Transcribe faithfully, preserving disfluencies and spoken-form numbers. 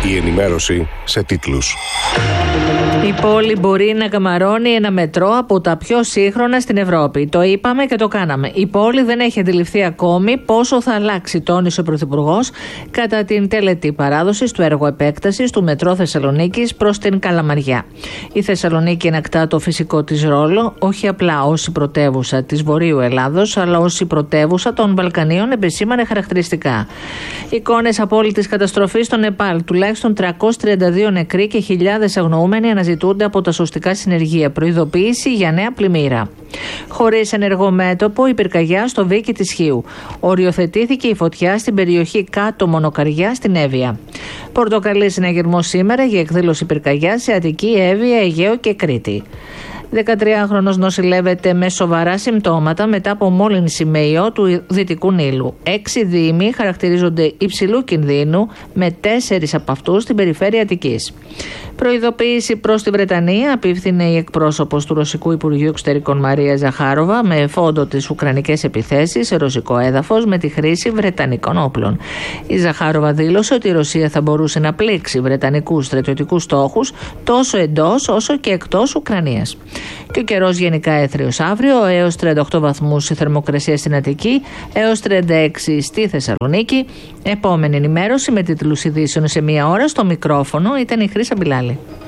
Η ενημέρωση σε τίτλους. Η πόλη μπορεί να καμαρώνει ένα μετρό από τα πιο σύγχρονα στην Ευρώπη. Το είπαμε και το κάναμε. Η πόλη δεν έχει αντιληφθεί ακόμη πόσο θα αλλάξει, τόνισε ο Πρωθυπουργός κατά την τελετή παράδοσης του έργου επέκτασης του μετρό Θεσσαλονίκης προς την Καλαμαριά. Η Θεσσαλονίκη ενακτά το φυσικό της ρόλο, όχι απλά ως η πρωτεύουσα της Βορείου Ελλάδος, αλλά ως η πρωτεύουσα των Βαλκανίων, επεσήμανε χαρακτηριστικά. Εικόνες απόλυτης καταστροφής στο Νεπάλ, τουλάχιστον τριακόσιοι τριάντα δύο νεκροί και χιλιάδες αγνοούμενοι αναζητούνται από τα σωστικά συνεργεία. Προειδοποίηση για νέα πλημμύρα. Χωρίς ενεργό μέτωπο, η πυρκαγιά στο Βίκι της Χίου. Οριοθετήθηκε η φωτιά στην περιοχή Κάτω Μονοκαριά στην Εύβοια. Πορτοκαλί συναγερμός σήμερα για εκδήλωση πυρκαγιά σε Αττική, Εύβοια, Αιγαίο και Κρήτη. δεκατριάχρονος νοσηλεύεται με σοβαρά συμπτώματα μετά από μόλυνση με ιό του Δυτικού Νείλου. Έξι δήμοι χαρακτηρίζονται υψηλού κινδύνου, με τέσσερις από αυτούς στην περιφέρεια Αττικής. Προειδοποίηση προς τη Βρετανία απίφθινε η εκπρόσωπος του Ρωσικού Υπουργείου Εξωτερικών Μαρία Ζαχάροβα με φόντο τις ουκρανικές επιθέσεις σε ρωσικό έδαφος με τη χρήση βρετανικών όπλων. Η Ζαχάροβα δήλωσε ότι η Ρωσία θα μπορούσε να πλήξει βρετανικούς στρατιωτικούς στόχους τόσο εντός όσο και εκτός Ουκρανίας. Και ο καιρός γενικά έθριος αύριο, έως τριάντα οκτώ βαθμούς η θερμοκρασία στην Αττική, έως τριάντα έξι στη Θεσσαλονίκη. Επόμενη ενημέρωση με τίτλους ειδήσεων σε μία ώρα. Στο μικρόφωνο ήταν η Χρύσα Μπιλάλη.